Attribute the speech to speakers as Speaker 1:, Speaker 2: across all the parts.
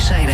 Speaker 1: Teixeira.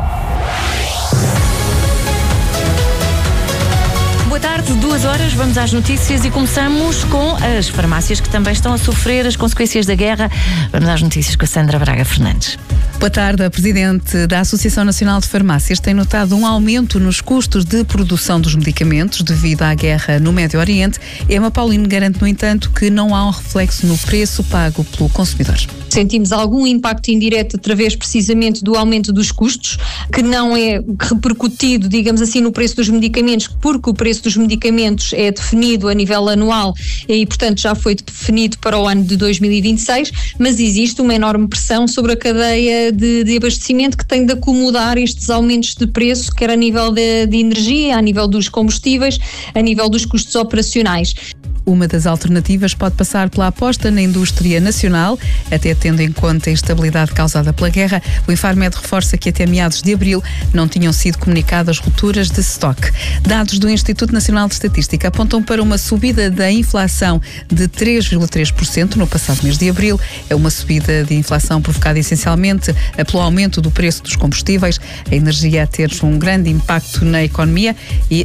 Speaker 1: Boa tarde, 2 horas, vamos às notícias e começamos com as farmácias que também estão a sofrer as consequências da guerra. Vamos às notícias com a Sandra Braga Fernandes.
Speaker 2: Boa tarde. A Presidente da Associação Nacional de Farmácias tem notado um aumento nos custos de produção dos medicamentos devido à guerra no Médio Oriente. Emma Paulino garante, no entanto, que não há um reflexo no preço pago pelo consumidor.
Speaker 3: Sentimos algum impacto indireto através precisamente do aumento dos custos, que não é repercutido, digamos assim, no preço dos medicamentos, porque o preço dos medicamentos é definido a nível anual e, portanto, já foi definido para o ano de 2026, mas existe uma enorme pressão sobre a cadeia de abastecimento que tem de acomodar estes aumentos de preço, quer a nível de energia, a nível dos combustíveis, a nível dos custos operacionais.
Speaker 2: Uma das alternativas pode passar pela aposta na indústria nacional, até tendo em conta a instabilidade causada pela guerra. O Infarmed reforça que até meados de abril não tinham sido comunicadas rupturas de estoque. Dados do Instituto Nacional de Estatística apontam para uma subida da inflação de 3,3% no passado mês de abril. É uma subida de inflação provocada essencialmente pelo aumento do preço dos combustíveis, a energia a ter um grande impacto na economia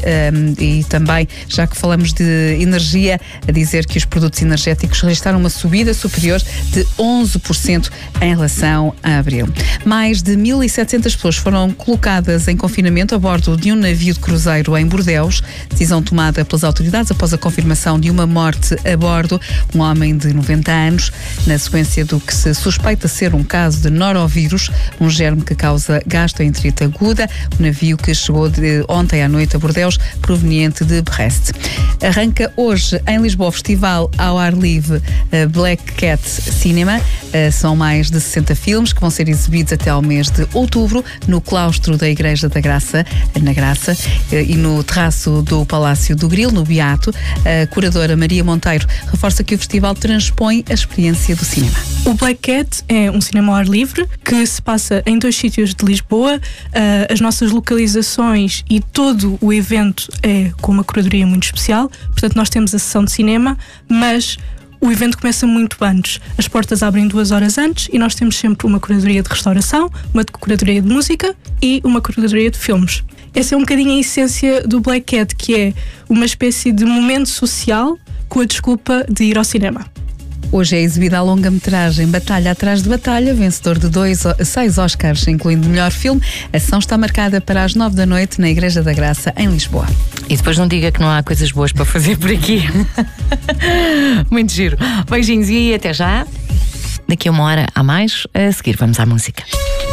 Speaker 2: e também, já que falamos de energia, a dizer que os produtos energéticos registraram uma subida superior de 11% em relação a abril. Mais de 1.700 pessoas foram colocadas em confinamento a bordo de um navio de cruzeiro em Bordeus, decisão tomada pelas autoridades após a confirmação de uma morte a bordo, um homem de 90 anos, na sequência do que se suspeita ser um caso de norovírus, um germe que causa gastroenterite aguda. O navio que chegou ontem à noite a Bordeus, proveniente de Brest. Arranca hoje em Lisboa o festival ao ar livre Black Cat Cinema. São mais de 60 filmes que vão ser exibidos até ao mês de outubro no claustro da Igreja da Graça, na Graça, e no terraço do Palácio do Grilo, no Beato. A curadora Maria Monteiro reforça que o festival transpõe a experiência do cinema.
Speaker 4: O Black Cat é um cinema ao ar livre que se passa em 2 sítios de Lisboa. As nossas localizações e todo o evento é com uma curadoria muito especial. Portanto, nós temos a sessão de cinema, mas o evento começa muito antes. As portas abrem 2 horas antes e nós temos sempre uma curadoria de restauração, uma curadoria de música e uma curadoria de filmes. Essa é um bocadinho a essência do Black Cat, que é uma espécie de momento social com a desculpa de ir ao cinema.
Speaker 2: Hoje é exibida a longa-metragem Batalha Atrás de Batalha, vencedor de 6 Oscars, incluindo melhor filme. A sessão está marcada para as 9 da noite na Igreja da Graça, em Lisboa.
Speaker 1: E depois não diga que não há coisas boas para fazer por aqui. Muito giro. Beijinhos e até já. Daqui a 1 hora a mais. A seguir vamos à música.